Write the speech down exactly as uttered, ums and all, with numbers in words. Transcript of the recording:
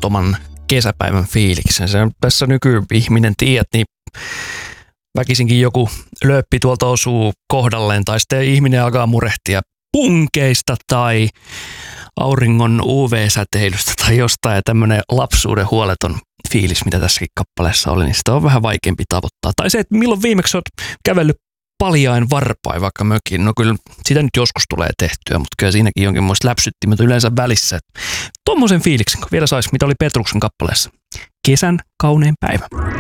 unettoman kesäpäivän fiiliksen. Se on tässä nykyihminen tiedät, niin väkisinkin joku lööppi tuolta osuu kohdalleen tai sitten ihminen alkaa murehtia punkeista tai auringon U V-säteilystä tai jostain ja tämmöinen lapsuuden huoleton fiilis, mitä tässäkin kappaleessa oli, niin sitä on vähän vaikeampi tavoittaa. Tai se, että milloin viimeksi olet kävellyt paljain varpain vaikka mökiin. No kyllä sitä nyt joskus tulee tehtyä, mutta kyllä siinäkin jonkinlaista läpsyttimättä yleensä välissä. Tuommoisen fiiliksen, kun vielä saisi, mitä oli Petruksen kappaleessa. Kesän kaunein päivä.